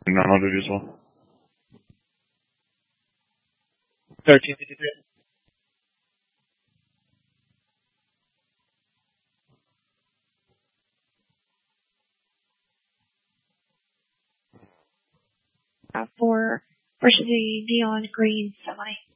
900 as well. 1353. For the Neon Green Semi.